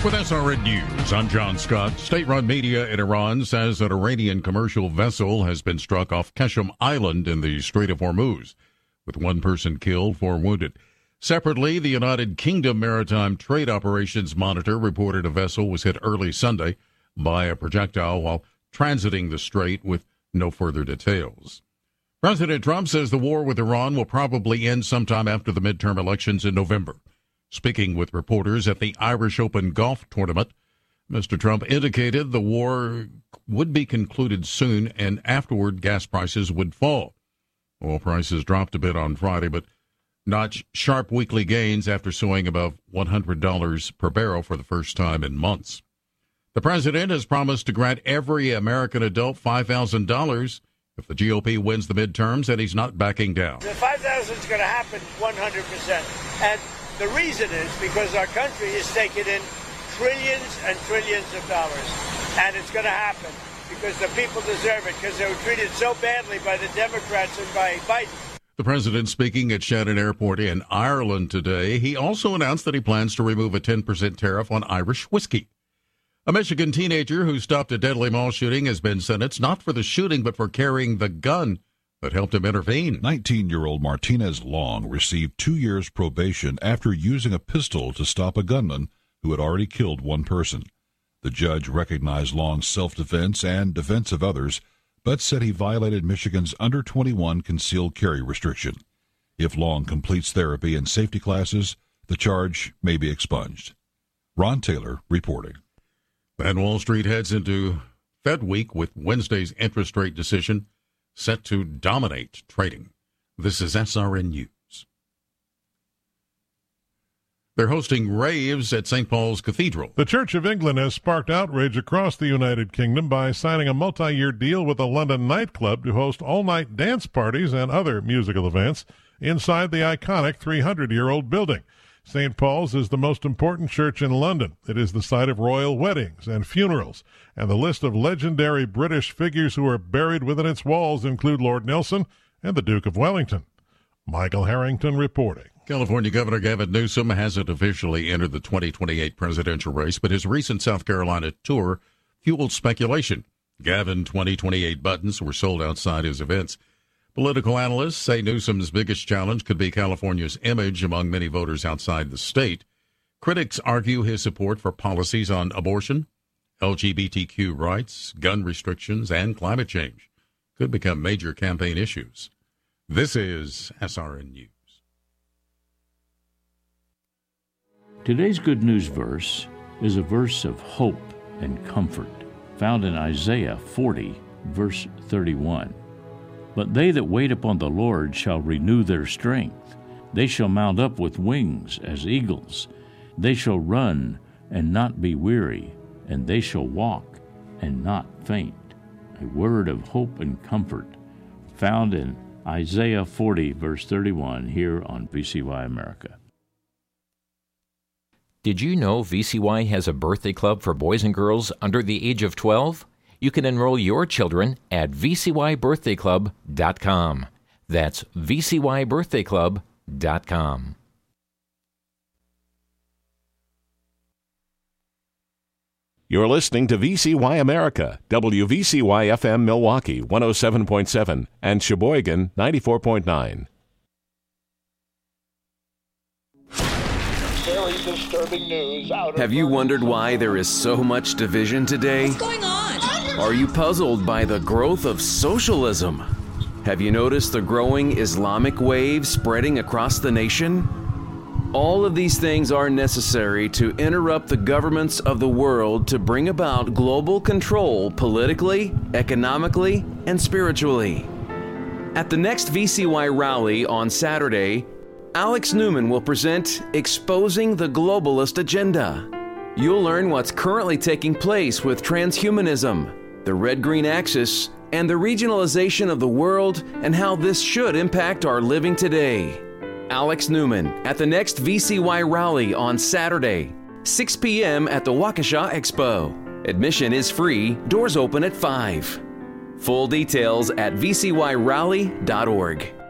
With SRN News, I'm John Scott. State-run media in Iran says an Iranian commercial vessel has been struck off Qeshm Island in the Strait of Hormuz, with one person killed, 4 wounded. Separately, the United Kingdom Maritime Trade Operations Monitor reported a vessel was hit early Sunday by a projectile while transiting the strait, with no further details. President Trump says the war with Iran will probably end sometime after the midterm elections in November. Speaking with reporters at the Irish Open golf tournament, Mr. Trump indicated the war would be concluded soon and afterward gas prices would fall. Oil prices dropped a bit on Friday, but notched sharp weekly gains after soaring above $100 per barrel for the first time in months. The president has promised to grant every American adult $5,000 if the GOP wins the midterms, and he's not backing down. The $5,000 is going to happen 100%. And the reason is because our country is taking in trillions and trillions of dollars. And it's going to happen because the people deserve it, because they were treated so badly by the Democrats and by Biden. The president speaking at Shannon Airport in Ireland today. He also announced that he plans to remove a 10% tariff on Irish whiskey. A Michigan teenager who stopped a deadly mall shooting has been sentenced not for the shooting but for carrying the gun that helped him intervene. 19-year-old Martinez Long received 2 years probation after using a pistol to stop a gunman who had already killed one person. The judge recognized Long's self-defense and defense of others, but said he violated Michigan's under-21 concealed carry restriction. If Long completes therapy and safety classes, the charge may be expunged. Ron Taylor reporting. And Wall Street heads into Fed Week with Wednesday's interest rate decision set to dominate trading. This is SRN News. They're hosting raves at St. Paul's Cathedral. The Church of England has sparked outrage across the United Kingdom by signing a multi-year deal with a London nightclub to host all-night dance parties and other musical events inside the iconic 300-year-old building. St. Paul's is the most important church in London. It is the site of royal weddings and funerals, and the list of legendary British figures who are buried within its walls include Lord Nelson and the Duke of Wellington. Michael Harrington reporting. California Governor Gavin Newsom hasn't officially entered the 2028 presidential race, but his recent South Carolina tour fueled speculation. Gavin 2028 buttons were sold outside his events. Political analysts say Newsom's biggest challenge could be California's image among many voters outside the state. Critics argue his support for policies on abortion, LGBTQ rights, gun restrictions, and climate change could become major campaign issues. This is SRN News. Today's Good News verse is a verse of hope and comfort, found in Isaiah 40, verse 31. But they that wait upon the Lord shall renew their strength. They shall mount up with wings as eagles. They shall run and not be weary, and they shall walk and not faint. A word of hope and comfort found in Isaiah 40, verse 31, here on VCY America. Did you know VCY has a birthday club for boys and girls under the age of 12? You can enroll your children at vcybirthdayclub.com. That's vcybirthdayclub.com. You're listening to VCY America, WVCY-FM Milwaukee 107.7 and Sheboygan 94.9. Very disturbing news out. Have you wondered why there is so much division today? What's going on? Are you puzzled by the growth of socialism? Have you noticed the growing Islamic wave spreading across the nation? All of these things are necessary to interrupt the governments of the world to bring about global control politically, economically, and spiritually. At the next VCY rally on Saturday, Alex Newman will present Exposing the Globalist Agenda. You'll learn what's currently taking place with transhumanism, the red-green axis, and the regionalization of the world and how this should impact our living today. Alex Newman at the next VCY rally on Saturday, 6 p.m. at the Waukesha Expo. Admission is free, doors open at 5. Full details at vcyrally.org.